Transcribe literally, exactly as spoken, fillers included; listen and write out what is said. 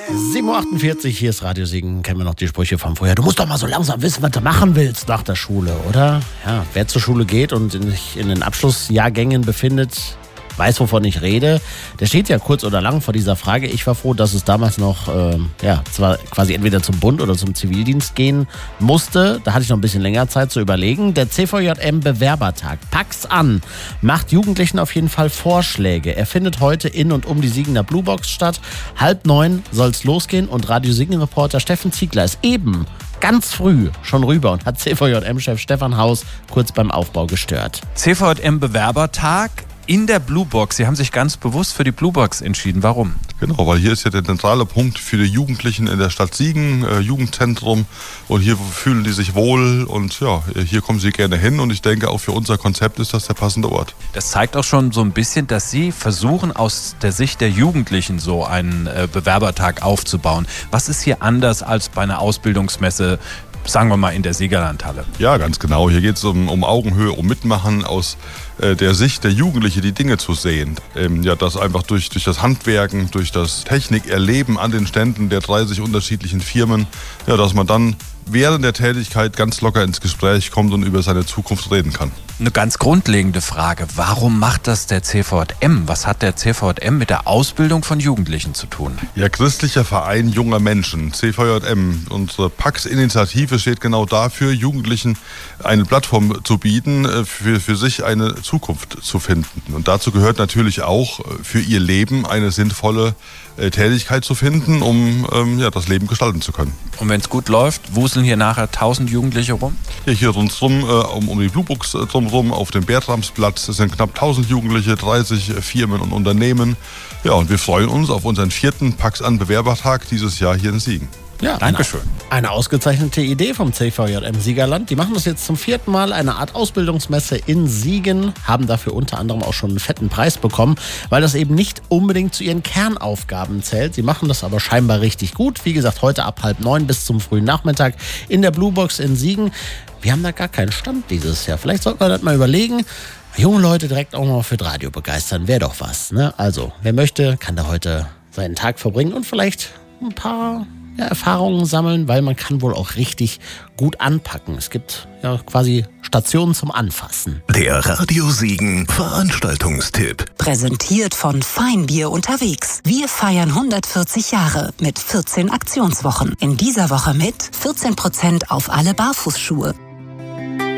sieben Uhr achtundvierzig, hier ist Radio Siegen. Kennen wir noch die Sprüche von vorher. Du musst doch mal so langsam wissen, was du machen willst nach der Schule, oder? Ja, wer zur Schule geht und sich in den Abschlussjahrgängen befindet, weiß, wovon ich rede. Der steht ja kurz oder lang vor dieser Frage. Ich war froh, dass es damals noch, äh, ja, zwar quasi entweder zum Bund oder zum Zivildienst gehen musste. Da hatte ich noch ein bisschen länger Zeit zu überlegen. Der C V J M-Bewerbertag, pack's an, macht Jugendlichen auf jeden Fall Vorschläge. Er findet heute in und um die Siegener Bluebox statt. Halb neun soll's losgehen und Radio Siegen-Reporter Steffen Ziegler ist eben ganz früh schon rüber und hat C V J M-Chef Stefan Haus kurz beim Aufbau gestört. C V J M-Bewerbertag in der Bluebox. Sie haben sich ganz bewusst für die Bluebox entschieden. Warum? Genau, weil hier ist ja der zentrale Punkt für die Jugendlichen in der Stadt Siegen, äh, Jugendzentrum. Und hier fühlen die sich wohl und ja, hier kommen sie gerne hin. Und ich denke, auch für unser Konzept ist das der passende Ort. Das zeigt auch schon so ein bisschen, dass Sie versuchen, aus der Sicht der Jugendlichen so einen äh, Bewerbertag aufzubauen. Was ist hier anders als bei einer Ausbildungsmesse, sagen wir mal in der Siegerlandhalle? Ja, ganz genau. Hier geht es um, um Augenhöhe, um Mitmachen aus äh, der Sicht der Jugendlichen, die Dinge zu sehen. Ähm, ja, das einfach durch, durch das Handwerken, durch das Technikerleben an den Ständen der dreißig unterschiedlichen Firmen, ja, dass man dann während der Tätigkeit ganz locker ins Gespräch kommt und über seine Zukunft reden kann. Eine ganz grundlegende Frage. Warum macht das der C V J M? Was hat der C V J M mit der Ausbildung von Jugendlichen zu tun? Ja, Christlicher Verein junger Menschen, C V J M. Unsere P A X-Initiative steht genau dafür, Jugendlichen eine Plattform zu bieten, für, für sich eine Zukunft zu finden. Und dazu gehört natürlich auch, für ihr Leben eine sinnvolle Tätigkeit zu finden, um ähm, ja, das Leben gestalten zu können. Und wenn es gut läuft, wuseln hier nachher tausend Jugendliche rum? Ja, hier rundherum, äh, um, um die Bluebox äh, drumherum, auf dem Bertramsplatz sind knapp tausend Jugendliche, dreißig Firmen und Unternehmen. Ja, und wir freuen uns auf unseren vierten P A X an Bewerbertag dieses Jahr hier in Siegen. Ja, Dankeschön. Eine, eine ausgezeichnete Idee vom C V J M Siegerland. Die machen das jetzt zum vierten Mal, eine Art Ausbildungsmesse in Siegen, haben dafür unter anderem auch schon einen fetten Preis bekommen, weil das eben nicht unbedingt zu ihren Kernaufgaben zählt. Sie machen das aber scheinbar richtig gut. Wie gesagt, heute ab halb neun bis zum frühen Nachmittag in der Bluebox in Siegen. Wir haben da gar keinen Stand dieses Jahr. Vielleicht sollten wir das mal überlegen. Junge Leute direkt auch mal für das Radio begeistern, wäre doch was, ne? Also, wer möchte, kann da heute seinen Tag verbringen und vielleicht ein paar ja, Erfahrungen sammeln, weil man kann wohl auch richtig gut anpacken. Es gibt ja quasi Stationen zum Anfassen. Der Radio Siegen Veranstaltungstipp. Präsentiert von Feinbier unterwegs. Wir feiern hundertvierzig Jahre mit vierzehn Aktionswochen. In dieser Woche mit vierzehn Prozent auf alle Barfußschuhe,